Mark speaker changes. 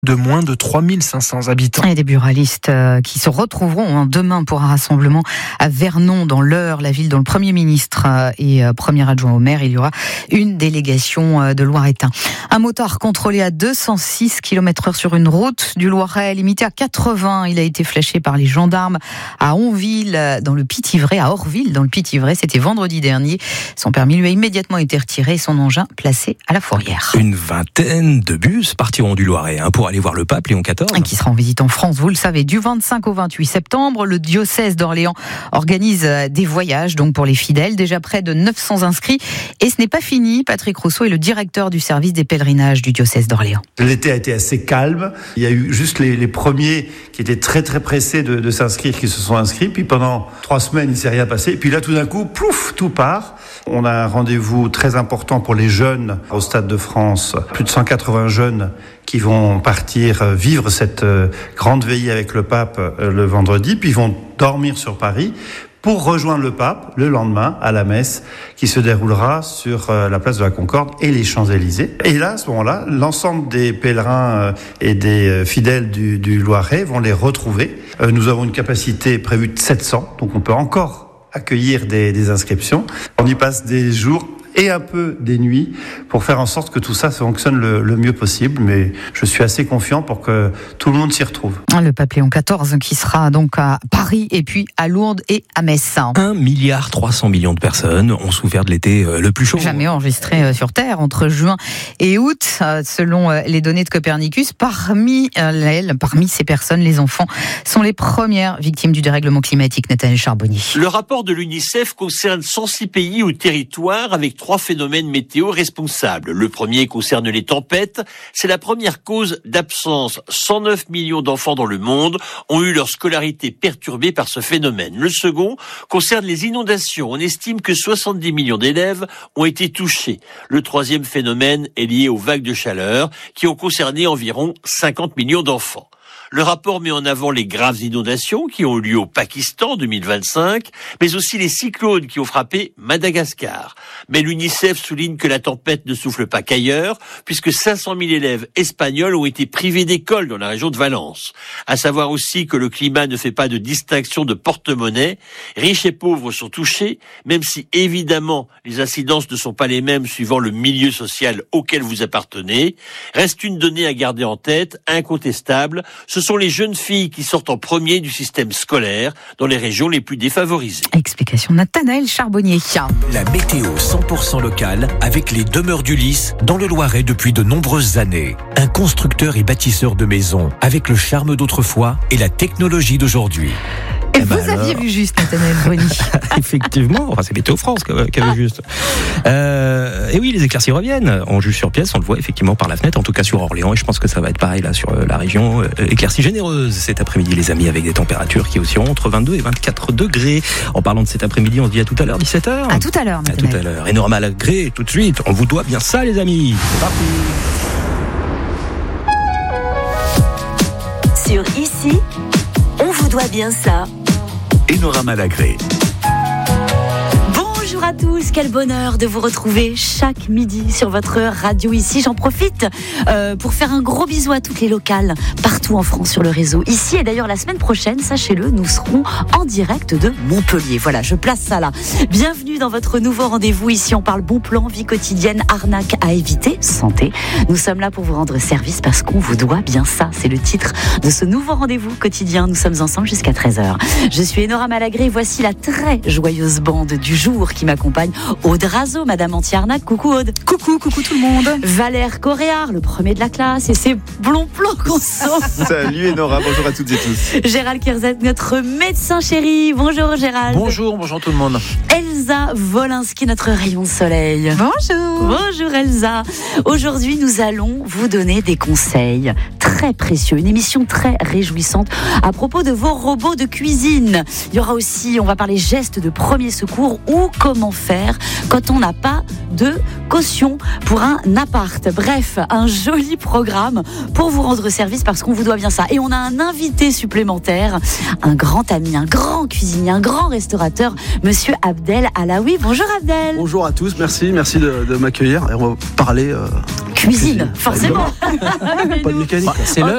Speaker 1: de moins de 3500 habitants.
Speaker 2: Et des buralistes qui se retrouveront demain pour un rassemblement à Vernon, dans l'Eure, la ville dont le Premier ministre est premier adjoint au maire. Il y aura une délégation de Loiretins. Un motard contrôlé à 206 km/h sur une route du Loiret, limité à 80. Il a été flashé par les gendarmes à Orville, dans le Pithiverais. C'était vendredi dernier. Son permis lui a immédiatement été retiré et son engin placé à la fourrière.
Speaker 3: Une vingtaine de bus partiront du Loiret pour aller voir le pape Léon XIV.
Speaker 2: Qui sera en visite en France, vous le savez, du 25 au 28 septembre. Le diocèse d'Orléans organise des voyages donc pour les fidèles. Déjà près de 900 inscrits. Et ce n'est pas fini. Patrick Rousseau est le directeur du service des pèlerinages du diocèse d'Orléans.
Speaker 4: L'été a été assez calme. Il y a eu juste les premiers qui étaient très très pressés de s'inscrire, qui se sont inscrits. Puis pendant 3 semaines, il ne s'est rien passé. Puis là, tout d'un coup, plouf, tout part. On a un rendez-vous très important pour les jeunes au Stade de France. Plus de 180 jeunes qui vont partir vivre cette grande veillée avec le pape le vendredi. Puis ils vont dormir sur Paris pour rejoindre le pape le lendemain à la messe qui se déroulera sur la place de la Concorde et les Champs-Élysées. Et là, à ce moment-là, l'ensemble des pèlerins et des fidèles du Loiret vont les retrouver. Nous avons une capacité prévue de 700, donc on peut encore accueillir des inscriptions. On y passe des jours et un peu des nuits pour faire en sorte que tout ça fonctionne le mieux possible. Mais je suis assez confiant pour que tout le monde s'y retrouve.
Speaker 2: Le pape Léon XIV qui sera donc à Paris et puis à Lourdes et à Metz.
Speaker 3: 1,3 milliard de personnes ont souffert de l'été le plus chaud.
Speaker 2: Jamais enregistré sur Terre entre juin et août, selon les données de Copernicus. Parmi ces personnes, les enfants sont les premières victimes du dérèglement climatique. Nathanaël Charbonnier.
Speaker 5: Le rapport de l'UNICEF concerne 106 pays ou territoires avec 3 phénomènes météo responsables. Le premier concerne les tempêtes. C'est la première cause d'absence. 109 millions d'enfants dans le monde ont eu leur scolarité perturbée par ce phénomène. Le second concerne les inondations. On estime que 70 millions d'élèves ont été touchés. Le troisième phénomène est lié aux vagues de chaleur qui ont concerné environ 50 millions d'enfants. Le rapport met en avant les graves inondations qui ont eu lieu au Pakistan en 2025, mais aussi les cyclones qui ont frappé Madagascar. Mais l'UNICEF souligne que la tempête ne souffle pas qu'ailleurs, puisque 500 000 élèves espagnols ont été privés d'école dans la région de Valence. À savoir aussi que le climat ne fait pas de distinction de porte-monnaie. Riches et pauvres sont touchés, même si évidemment les incidences ne sont pas les mêmes suivant le milieu social auquel vous appartenez. Reste une donnée à garder en tête, incontestable. Ce sont les jeunes filles qui sortent en premier du système scolaire dans les régions les plus défavorisées.
Speaker 2: Explication de Nathanaël Charbonnier.
Speaker 6: La météo 100% locale avec les Demeures d'Ulysse dans le Loiret depuis de nombreuses années. Un constructeur et bâtisseur de maisons avec le charme d'autrefois et la technologie d'aujourd'hui.
Speaker 2: Et vous aviez vu juste, Nathanaël Bruni.
Speaker 3: Effectivement, c'est Météo France qui avait juste. Et oui, les éclaircies reviennent. On juge sur pièce, on le voit effectivement par la fenêtre, en tout cas sur Orléans. Et je pense que ça va être pareil là sur la région. Éclaircies généreuses cet après-midi, les amis, avec des températures qui oscilleront entre 22 et 24 degrés. En parlant de cet après-midi, on se dit à tout à l'heure, 17h.
Speaker 2: À tout à l'heure, Nathanaël.
Speaker 3: À tout à l'heure. Et Nora Malagré, tout de suite. On vous doit bien ça, les amis. C'est parti.
Speaker 7: Sur Ici, on vous doit bien ça.
Speaker 6: Nora Malagré.
Speaker 7: Bonjour à tous, quel bonheur de vous retrouver chaque midi sur votre radio Ici. J'en profite pour faire un gros bisou à toutes les locales partout en France sur le réseau Ici. Et d'ailleurs la semaine prochaine, sachez-le, nous serons en direct de Montpellier. Voilà, je place ça là. Bienvenue dans votre nouveau rendez-vous. Ici, on parle bon plan, vie quotidienne, arnaque à éviter, santé. Nous sommes là pour vous rendre service parce qu'on vous doit bien ça. C'est le titre de ce nouveau rendez-vous quotidien. Nous sommes ensemble jusqu'à 13h. Je suis Nora Malagré. Voici la très joyeuse bande du jour qui m'accompagne. Aude Razo, Madame Anti-Arnaque. Coucou Aude.
Speaker 2: Coucou tout le monde.
Speaker 7: Valère Coréard, le premier de la classe, et ses blonds plans conso.
Speaker 8: Salut Nora, bonjour à toutes et tous.
Speaker 7: Gérald Kierzet, notre médecin chéri. Bonjour Gérald.
Speaker 8: Bonjour tout le monde.
Speaker 7: Elsa Wolinski, notre rayon de soleil. Bonjour Elsa. Aujourd'hui, nous allons vous donner des conseils très précieux, une émission très réjouissante à propos de vos robots de cuisine. Il y aura aussi, on va parler gestes de premier secours ou comment faire quand on n'a pas de caution pour un appart. Bref, un joli programme pour vous rendre service parce qu'on vous doit bien ça. Et on a un invité supplémentaire, un grand ami, un grand cuisinier, un grand restaurateur, Monsieur Abdel Alaoui. Bonjour Abdel.
Speaker 8: Bonjour à tous, merci de m'accueillir. Et on va parler
Speaker 7: cuisine, forcément.
Speaker 8: Pas de mécanique.
Speaker 3: C'est l'heure.